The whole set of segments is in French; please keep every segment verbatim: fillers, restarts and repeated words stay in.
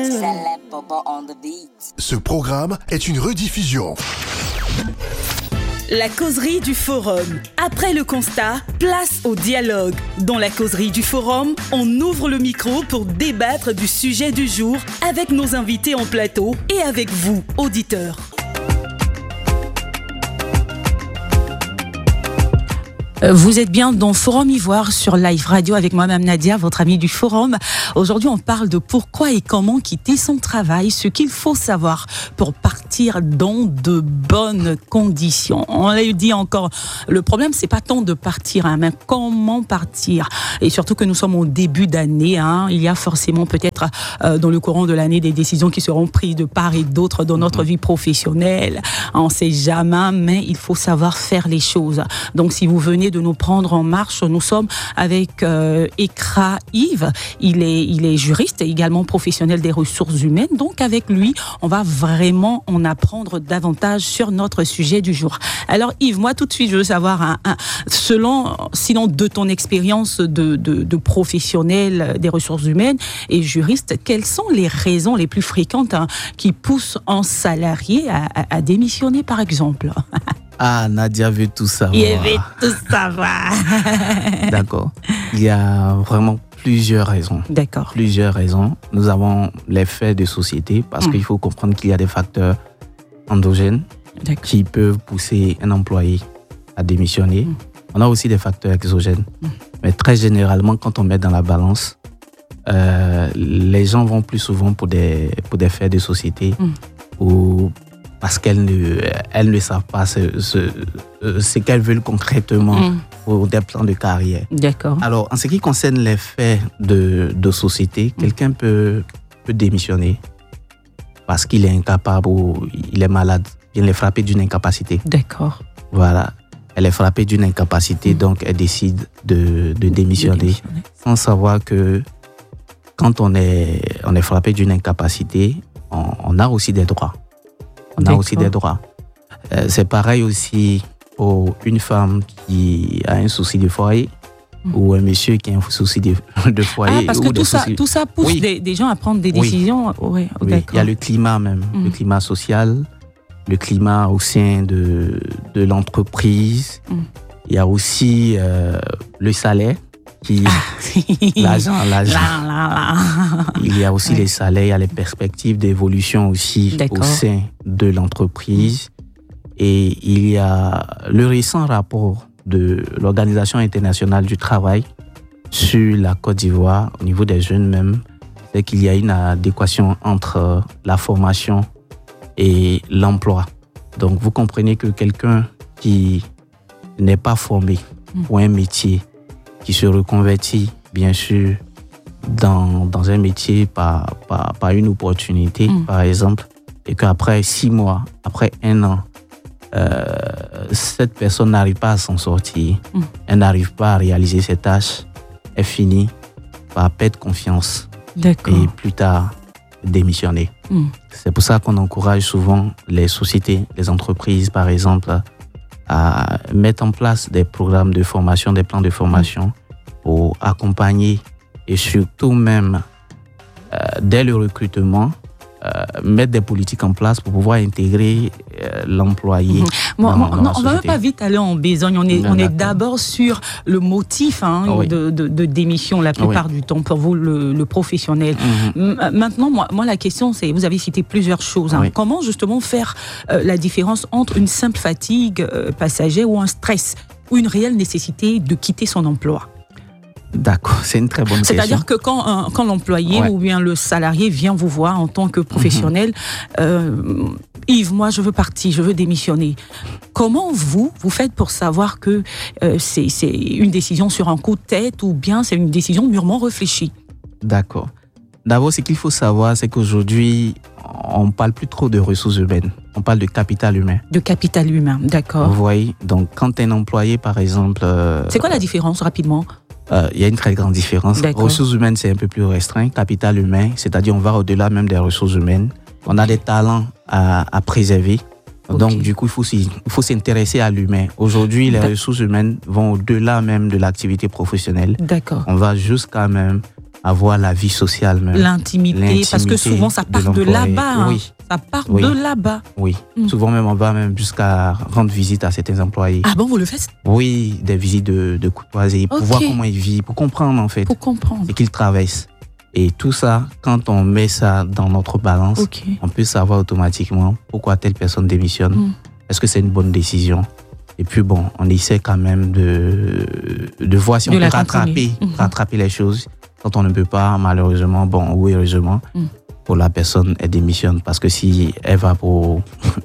Ce programme est une rediffusion. La causerie du Forum. Après le constat, place au dialogue. Dans la causerie du Forum, on ouvre le micro pour débattre du sujet du jour avec nos invités en plateau et avec vous, auditeurs. Vous êtes bien dans Forum Ivoire sur Live Radio avec moi, Mme Nadia, votre amie du Forum. Aujourd'hui, on parle de pourquoi et comment quitter son travail, ce qu'il faut savoir pour partir dans de bonnes conditions. On l'a dit encore, le problème, c'est pas tant de partir, hein, mais comment partir. Et surtout que nous sommes au début d'année, hein, il y a forcément peut-être euh, dans le courant de l'année des décisions qui seront prises de part et d'autre dans notre vie professionnelle. On ne sait jamais, mais il faut savoir faire les choses. Donc, si vous venez de nous prendre en marche, nous sommes avec euh, Ekra Yves. Il est, il est juriste et également professionnel des ressources humaines. Donc avec lui, on va vraiment en apprendre davantage sur notre sujet du jour. Alors Yves, moi tout de suite, je veux savoir, hein, hein, selon, sinon de ton expérience de, de, de professionnel des ressources humaines et juriste, quelles sont les raisons les plus fréquentes hein, qui poussent un salarié à, à, à démissionner par exemple? Ah, Nadia veut tout savoir. Il veut tout savoir. D'accord. Il y a vraiment plusieurs raisons. D'accord. Plusieurs raisons. Nous avons les faits de société parce mmh. qu'il faut comprendre qu'il y a des facteurs endogènes D'accord. qui peuvent pousser un employé à démissionner. Mmh. On a aussi des facteurs exogènes. Mmh. Mais très généralement, quand on met dans la balance, euh, les gens vont plus souvent pour des, pour des faits de société mmh. ou parce qu'elles ne, elles ne savent pas ce, ce, ce qu'elles veulent concrètement mmh. pour des plans de carrière. D'accord. Alors, en ce qui concerne les faits de, de société, mmh. quelqu'un peut, peut démissionner parce qu'il est incapable ou il est malade. Il est frappé d'une incapacité. D'accord. Voilà. Elle est frappée d'une incapacité, mmh. donc elle décide de, de, démissionner, de démissionner, sans savoir que quand on est, on est frappé d'une incapacité, on, on a aussi des droits. On D'accord. a aussi des droits. Euh, c'est pareil aussi pour une femme qui a un souci de foyer mmh. ou un monsieur qui a un souci de, de foyer. Ah, parce que ou tout, ça, soucis... tout ça pousse oui. des, des gens à prendre des décisions. Oui. Oui. Oui. Il y a le climat même, mmh. le climat social, le climat au sein de, de l'entreprise. Mmh. Il y a aussi euh, le salaire. Qui, ah. l'argent, l'argent. Là, là, là. Il y a aussi ouais. les salaires, il y a les perspectives d'évolution aussi D'accord. au sein de l'entreprise. Et il y a le récent rapport de l'Organisation internationale du travail sur la Côte d'Ivoire, au niveau des jeunes même, c'est qu'il y a une adéquation entre la formation et l'emploi. Donc vous comprenez que quelqu'un qui n'est pas formé pour un métier, qui se reconvertit, bien sûr, dans, dans un métier par, par, par une opportunité, mmh. par exemple, et qu'après six mois, après un an, euh, cette personne n'arrive pas à s'en sortir, mmh. elle n'arrive pas à réaliser ses tâches, elle finit par perdre confiance D'accord. et plus tard démissionner. Mmh. C'est pour ça qu'on encourage souvent les sociétés, les entreprises, par exemple, à mettre en place des programmes de formation, des plans de formation mmh. pour accompagner et surtout même, euh, dès le recrutement, euh, mettre des politiques en place pour pouvoir intégrer euh, l'employé. Mmh. Moi, dans, moi, dans non, on ne va pas vite aller en besogne. On est, non, on est d'abord sur le motif hein, oui. de, de, de démission la plupart oui. du temps pour vous, le, le professionnel. Mmh. Maintenant, moi, moi, la question, c'est, vous avez cité plusieurs choses. Hein. Oui. Comment justement faire euh, la différence entre une simple fatigue euh, passagère ou un stress ou une réelle nécessité de quitter son emploi? D'accord, c'est une très bonne question. C'est-à-dire que quand, euh, quand l'employé ouais. ou bien le salarié vient vous voir en tant que professionnel, mmh. euh, Yves, moi je veux partir, je veux démissionner. Comment vous, vous faites pour savoir que euh, c'est, c'est une décision sur un coup de tête ou bien c'est une décision mûrement réfléchie? D'accord. D'abord, ce qu'il faut savoir, c'est qu'aujourd'hui, on ne parle plus trop de ressources humaines. On parle de capital humain. De capital humain, d'accord. Vous voyez, donc quand un employé, par exemple... Euh, c'est quoi la différence, rapidement? Il euh, y a une très grande différence. D'accord. Ressources humaines, c'est un peu plus restreint. Capital humain, c'est-à-dire on va au-delà même des ressources humaines. On a des talents à, à préserver. Okay. Donc, du coup, il faut, il faut s'intéresser à l'humain. Aujourd'hui, les D'accord. ressources humaines vont au-delà même de l'activité professionnelle. D'accord. On va jusqu'à même avoir la vie sociale même. L'intimité, L'intimité parce que souvent ça part de, de là-bas. Hein. Oui. Ça part oui. de là-bas. Oui, mm. souvent même on va même jusqu'à rendre visite à certains employés. Ah bon, vous le faites? Oui, des visites de, de courtoisie, pour okay. voir comment ils vivent, pour comprendre en fait. Pour comprendre. Ce qu'ils traversent. Et tout ça, quand on met ça dans notre balance, okay. on peut savoir automatiquement pourquoi telle personne démissionne. Mm. Est-ce que c'est une bonne décision? Et puis bon, on essaie quand même de, de voir si de on peut rattraper, mm-hmm. rattraper les choses. Quand on ne peut pas, malheureusement, bon, ou heureusement, mm. pour la personne, elle démissionne. Parce que si elle va pour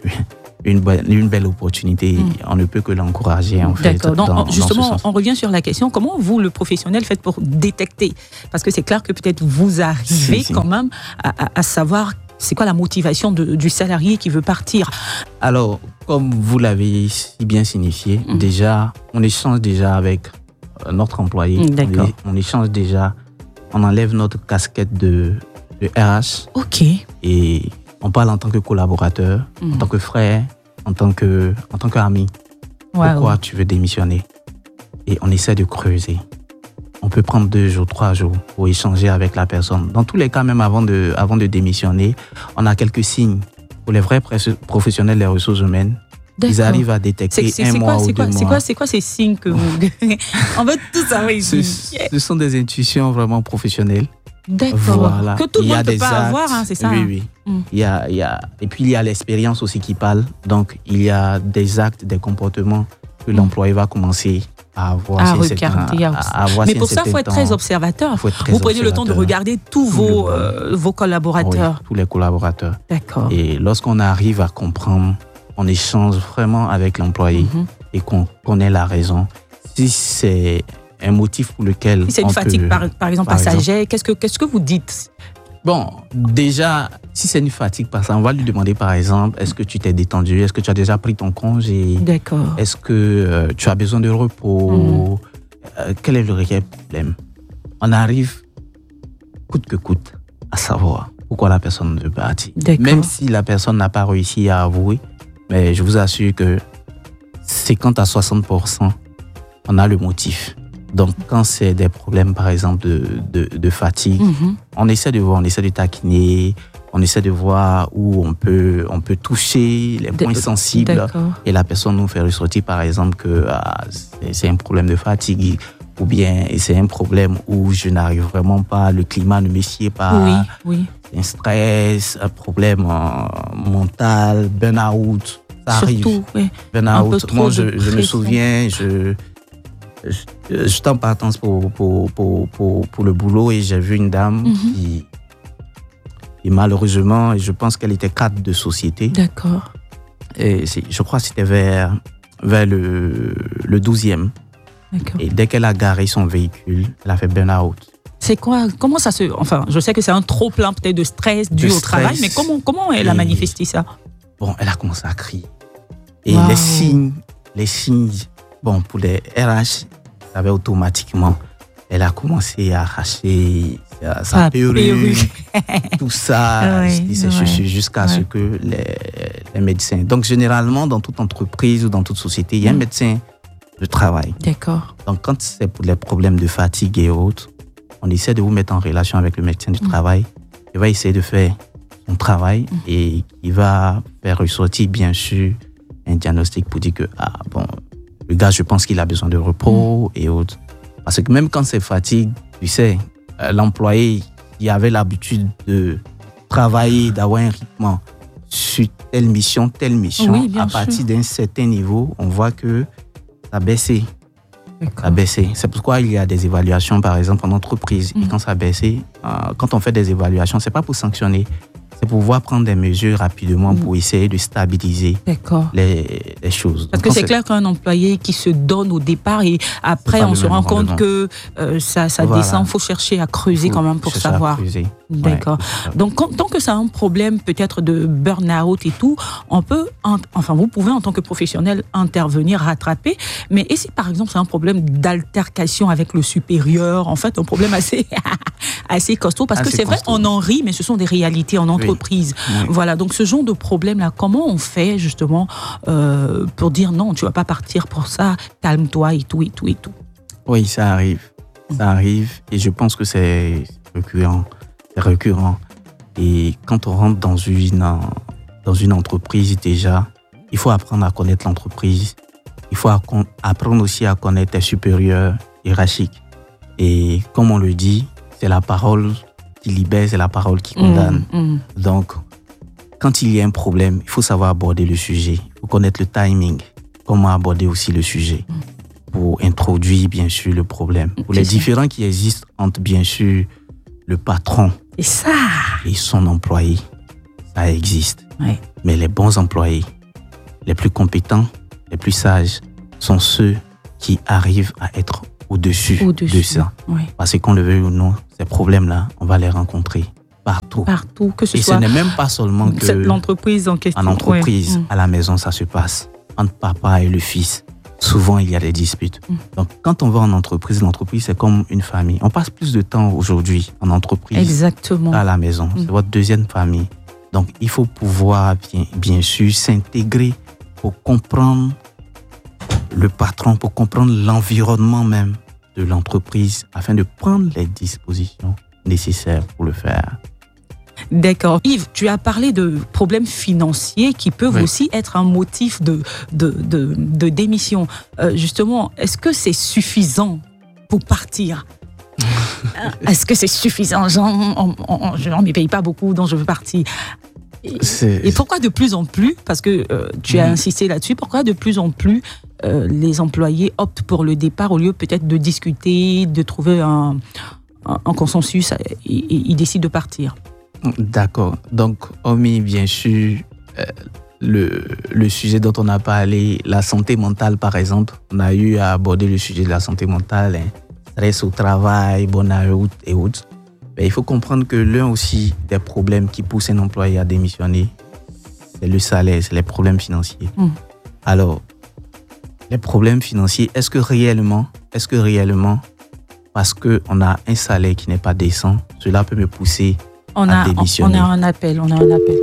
une, be- une belle opportunité, mm. on ne peut que l'encourager. En fait, D'accord. Donc, dans, justement, dans on revient sur la question. Comment vous, le professionnel, faites pour détecter? Parce que c'est clair que peut-être vous arrivez si, si. quand même à, à, à savoir c'est quoi la motivation de, du salarié qui veut partir. Alors, comme vous l'avez si bien signifié, mm. déjà, on échange déjà avec notre employé. Mm, d'accord. On, on échange déjà, on enlève notre casquette de, de R H. OK. Et on parle en tant que collaborateur, mm. en tant que frère, en tant que, en tant qu'ami. Wow. Pourquoi tu veux démissionner? Et on essaie de creuser. On peut prendre deux jours, trois jours pour échanger avec la personne. Dans tous les cas, même avant de, avant de démissionner, on a quelques signes. Pour les vrais professionnels des ressources humaines, D'accord. ils arrivent à détecter c'est, c'est, un c'est mois quoi, ou c'est deux quoi, mois. C'est quoi, c'est quoi ces signes que vous... On veut tout savoir ici. Ce, ce sont des intuitions vraiment professionnelles. D'accord. Voilà. Que tout le monde ne peut pas actes, avoir, hein, c'est ça? Oui, oui. Mm. Il y a, il y a, et puis, il y a l'expérience aussi qui parle. Donc, il y a des actes, des comportements que mm. l'employé va commencer à avoir. À regarder. À, à avoir. Mais pour ça, il faut être très observateur. Faut être très Vous prenez observateur. le temps de regarder tous vos, euh, vos collaborateurs. Oui, tous les collaborateurs. D'accord. Et lorsqu'on arrive à comprendre, on échange vraiment avec l'employé mm-hmm. et qu'on connaît la raison. Si c'est un motif pour lequel... Si c'est une on fatigue, peut, par, par exemple, par passagère, exemple, qu'est-ce, que, qu'est-ce que vous dites? Bon, déjà, si c'est une fatigue, on va lui demander, par exemple, est-ce que tu t'es détendu? Est-ce que tu as déjà pris ton congé? D'accord. Est-ce que euh, tu as besoin de repos? Mmh. euh, Quel est le réel problème? On arrive, coûte que coûte, à savoir pourquoi la personne veut partir. D'accord. Même si la personne n'a pas réussi à avouer, mais je vous assure que cinquante à soixante pour cent, on a le motif. Donc, quand c'est des problèmes, par exemple, de, de, de fatigue, mm-hmm. on essaie de voir, on essaie de taquiner, on essaie de voir où on peut, on peut toucher les points de, sensibles. D'accord. Et la personne nous fait ressortir, par exemple, que ah, c'est, c'est un problème de fatigue ou bien c'est un problème où je n'arrive vraiment pas, le climat ne me sied pas. Oui, oui. Un stress, un problème euh, mental, burn-out. Ça Surtout, arrive. Oui. Burn-out. Moi, je, je me souviens, je... J'étais en partance pour, pour, pour, pour, pour le boulot et j'ai vu une dame mm-hmm. qui, et malheureusement, et je pense qu'elle était cadre de société. D'accord. Et c'est, je crois que c'était vers, vers le, le douzième. D'accord. Et dès qu'elle a garé son véhicule, elle a fait burn-out. C'est quoi? Comment ça se... Enfin, je sais que c'est un trop-plein peut-être de stress dû de au stress, travail, mais comment, comment elle a manifesté ça? Bon, elle a commencé à crier. Et wow. les signes, les signes... Bon, pour les R H, ça avait automatiquement, elle a commencé à arracher sa, sa ah, perruque, tout ça, oui, ses ouais, chaussures, jusqu'à ouais. ce que les, les médecins... Donc, généralement, dans toute entreprise ou dans toute société, il y a un médecin de travail. D'accord. Donc, quand c'est pour les problèmes de fatigue et autres, on essaie de vous mettre en relation avec le médecin du mmh. travail. Il va essayer de faire son travail mmh. et il va faire ressortir, bien sûr, un diagnostic pour dire que, ah, bon... Le gars, je pense qu'il a besoin de repos mmh. et autres. Parce que même quand c'est fatigue, tu sais, euh, l'employé, il avait l'habitude de travailler, d'avoir un rythme sur telle mission, telle mission. Oui, à partir sûr. d'un certain niveau, on voit que ça a baissé. D'accord. Ça a baissé. C'est pourquoi il y a des évaluations, par exemple, en entreprise. Mmh. Et quand ça a baissé, euh, quand on fait des évaluations, ce n'est pas pour sanctionner. C'est pouvoir prendre des mesures rapidement mmh. pour essayer de stabiliser les, les choses. Parce Donc, que c'est, c'est clair qu'un employé qui se donne au départ et après on se rend compte que euh, ça, ça voilà. descend, il faut chercher à creuser faut quand même pour savoir. D'accord. Ouais, Donc quand, tant que c'est un problème peut-être de burn-out et tout, on peut, enfin vous pouvez en tant que professionnel intervenir, rattraper. Mais et si par exemple c'est un problème d'altercation avec le supérieur, en fait un problème assez, assez costaud, parce assez que c'est costaud. Vrai, on en rit, mais ce sont des réalités en entreprise. Oui. Oui. Voilà, donc ce genre de problème-là, comment on fait justement euh, pour dire non, tu ne vas pas partir pour ça, calme-toi et tout, et tout, et tout. Oui, ça arrive. Ça arrive et je pense que c'est récurrent. C'est récurrent. Et quand on rentre dans une, dans une entreprise déjà, il faut apprendre à connaître l'entreprise. Il faut apprendre aussi à connaître les supérieurs hiérarchiques. Et comme on le dit, c'est la parole qui libère, c'est la parole qui condamne. Mmh, mmh. Donc, quand il y a un problème, il faut savoir aborder le sujet. Il faut connaître le timing, comment aborder aussi le sujet mmh. pour introduire, bien sûr, le problème. Pour les différends qui existent entre, bien sûr, le patron et, ça. et son employé, ça existe. Ouais. Mais les bons employés, les plus compétents, les plus sages, sont ceux qui arrivent à être au-dessus, au-dessus. de ça. Ouais. Parce qu'on le veut ou non, ces problèmes-là, on va les rencontrer partout. Partout, que ce et soit... Et ce n'est même pas seulement que... l'entreprise en question. En entreprise, ouais. à la maison, ça se passe. Entre papa et le fils, souvent, il y a des disputes. Mm. Donc, quand on va en entreprise, l'entreprise, c'est comme une famille. On passe plus de temps aujourd'hui en entreprise Exactement. qu'à la maison. Mm. C'est votre deuxième famille. Donc, il faut pouvoir, bien, bien sûr, s'intégrer pour comprendre le patron, pour comprendre l'environnement même de l'entreprise, afin de prendre les dispositions nécessaires pour le faire. D'accord. Yves, tu as parlé de problèmes financiers qui peuvent oui. aussi être un motif de, de, de, de démission. Euh, justement, est-ce que c'est suffisant pour partir ? Est-ce que c'est suffisant ? Je ne me paye pas beaucoup, donc je veux partir. Et, et pourquoi de plus en plus, parce que euh, tu as mmh. insisté là-dessus, pourquoi de plus en plus euh, les employés optent pour le départ au lieu peut-être de discuter, de trouver un, un, un consensus et, et ils décident de partir ? D'accord. Donc, hormis bien sûr euh, le, le sujet dont on a parlé, la santé mentale par exemple, on a eu à aborder le sujet de la santé mentale, hein, stress au travail, burn-out et autres. Ben, il faut comprendre que l'un aussi des problèmes qui pousse un employé à démissionner, c'est le salaire, c'est les problèmes financiers. Mmh. Alors, les problèmes financiers, est-ce que réellement, est-ce que réellement, parce qu'on a un salaire qui n'est pas décent, cela peut me pousser on à a, démissionner? On a un appel, on a un appel.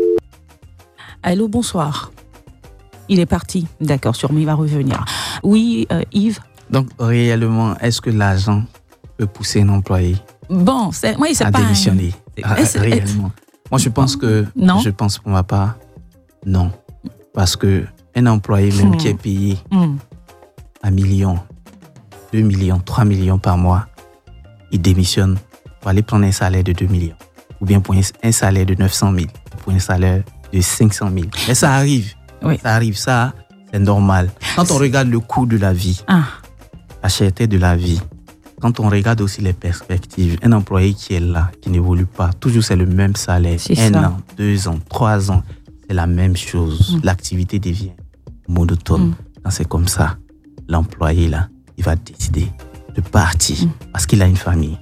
Allô, bonsoir. Il est parti. D'accord, sûrement il va revenir. Oui, euh, Yves? Donc, réellement, est-ce que l'argent peut pousser un employé Bon, c'est, oui, c'est à pas démissionner un... Ré- réellement? Moi, je pense que, non. je pense pour ma part, non. Parce que un employé même mmh. qui est payé mmh. un million, deux millions, trois millions par mois, il démissionne pour aller prendre un salaire de deux millions. Ou bien pour un salaire de neuf cent mille, pour un salaire de cinq cent mille. Mais ça arrive. Oui. Ça arrive, ça, c'est normal. Quand on regarde le coût de la vie, ah. la cherté de la vie, quand on regarde aussi les perspectives, un employé qui est là, qui n'évolue pas, toujours c'est le même salaire. C'est un ça. an, deux ans, trois ans, c'est la même chose. Mm. L'activité devient monotone. Mm. Quand c'est comme ça, l'employé là, il va décider de partir mm. parce qu'il a une famille.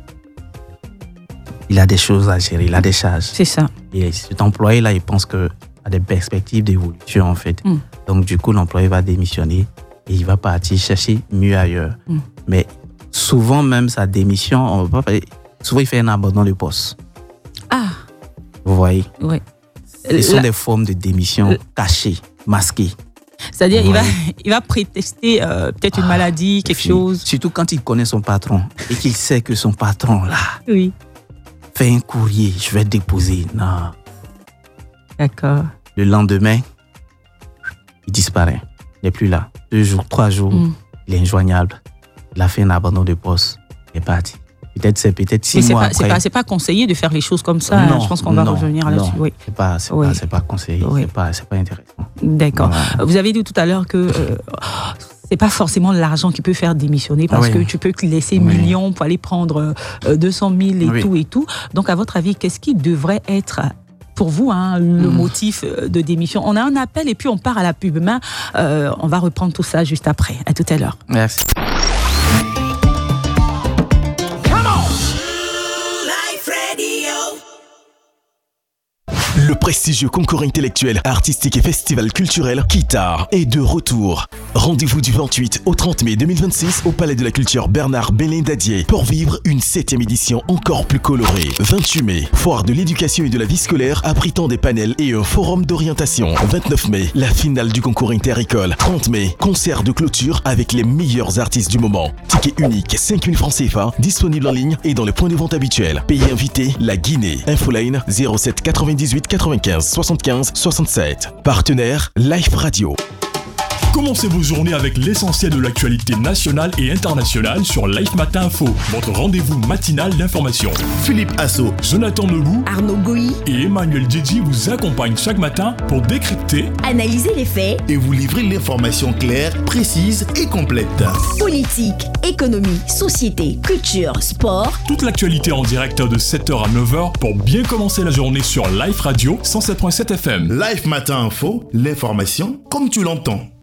Il a des choses à gérer, il a des charges. C'est ça. Et cet employé là, il pense qu'il a des perspectives d'évolution en fait. Mm. Donc du coup, l'employé va démissionner et il va partir chercher mieux ailleurs. Mm. Mais souvent même sa démission, on va pas, souvent il fait un abandon de poste. Ah. Vous voyez? Oui. Ce sont La... des formes de démission La... cachées, masquées. C'est-à-dire il va, il va prétester euh, peut-être une maladie, quelque fini. chose. Surtout quand il connaît son patron et qu'il sait que son patron là oui. fait un courrier, je vais déposer. Non. D'accord. Le lendemain, il disparaît. Il n'est plus là. Deux jours, trois jours, mm. il est injoignable. Il a fait un abandon de poste. Il est parti. Peut-être c'est peut-être six Mais mois pas, après. C'est pas, c'est pas conseillé de faire les choses comme ça. Non, je pense qu'on non, va revenir là-dessus. Non, oui. c'est pas, c'est oui. pas, c'est pas conseillé. Oui. C'est pas, c'est pas intéressant. D'accord. Voilà. Vous avez dit tout à l'heure que euh, c'est pas forcément l'argent qui peut faire démissionner parce oui. que tu peux te laisser oui. millions pour aller prendre euh, deux cent mille et oui. tout et tout. Donc, à votre avis, qu'est-ce qui devrait être pour vous, hein, le mmh. motif de démission? On a un appel et puis on part à la pub. Mais euh, on va reprendre tout ça juste après. À tout à l'heure. Merci. Le prestigieux concours intellectuel, artistique et festival culturel Kitar est de retour. Rendez-vous du vingt-huit au trente mai deux mille vingt-six au Palais de la Culture Bernard Belin-Dadier pour vivre une septième édition encore plus colorée. vingt-huit mai, foire de l'éducation et de la vie scolaire abritant des panels et un forum d'orientation. vingt-neuf mai, la finale du concours inter-école. trente mai, concert de clôture avec les meilleurs artistes du moment. Ticket unique, cinq mille francs C F A, disponible en ligne et dans les points de vente habituels. Pays invité, la Guinée. Infoline zéro sept quatre-vingt-dix-huit quatre-vingt-quinze soixante-quinze soixante-sept. Partenaire, Life Radio. Commencez vos journées avec l'essentiel de l'actualité nationale et internationale sur Life Matin Info, votre rendez-vous matinal d'information. Philippe Asso, Jonathan Lebou, Arnaud Goyi et Emmanuel Djedji vous accompagnent chaque matin pour décrypter, analyser les faits et vous livrer l'information claire, précise et complète. Politique, économie, société, culture, sport. Toute l'actualité en direct de sept heures à neuf heures pour bien commencer la journée sur Life Radio cent sept virgule sept F M. Life Matin Info, l'information comme tu l'entends.